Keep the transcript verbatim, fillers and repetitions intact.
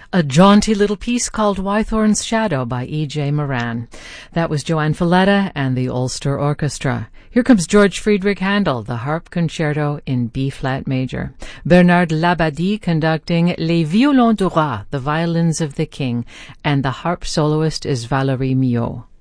A jaunty little piece called Wythorn's Shadow by E J Moran. That was Joanne Falletta and the Ulster Orchestra. Here comes George Friedrich Handel, the Harp Concerto in B-flat major. Bernard Labadie conducting Les Violons du Roi, the Violins of the King, and the harp soloist is Valérie Miot.